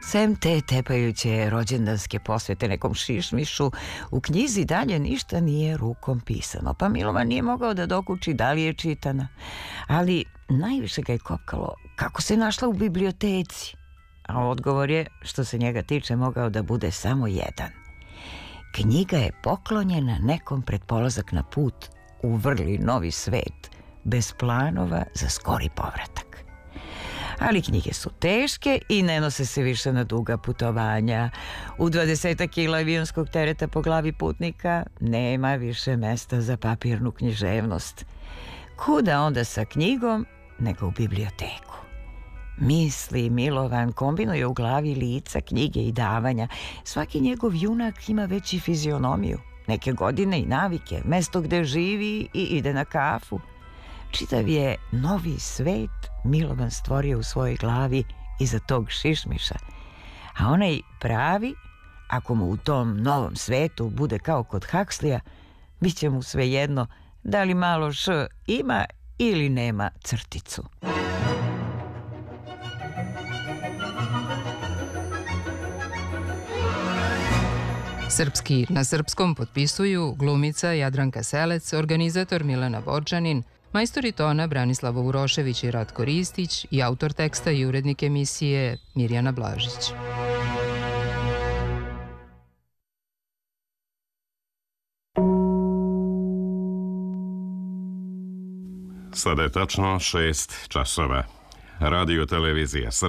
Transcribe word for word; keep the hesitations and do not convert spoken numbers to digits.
Sem te tepajuće rođendanske posvete nekom šišmišu, u knjizi dalje ništa nije rukom pisano, pa Milovan nije mogao da dokuči da li je čitana. Ali najviše ga je kopkalo kako se našla u biblioteci. A odgovor je, što se njega tiče, mogao da bude samo jedan. Knjiga je poklonjena nekom pred polazak na put u vrli novi svet, bez planova za skori povratak. Ali knjige su teške i ne nose se više na duga putovanja. U dvadesetak kila avionskog tereta po glavi putnika nema više mesta za papirnu književnost. Kuda onda sa knjigom nego u biblioteku? Misli Milovan kombinuje u glavi lica, knjige i davanja. Svaki njegov junak ima već i fizionomiju, neke godine i navike, mesto gde živi i ide na kafu. Čitav je novi svet Milovan stvorio u svojoj glavi iza tog šišmiša. A onaj pravi, ako mu u tom novom svetu bude kao kod Huxleya, bit će mu svejedno da li malo š ima ili nema crticu. Srpski na srpskom potpisuju glumica Jadranka Selec, organizator Milena Vođanin, majstori tona Branislav Urošević i Ratko Ristić i autor teksta i urednik emisije Mirjana Blažić. Sada je tačno šest časova. Radio televizija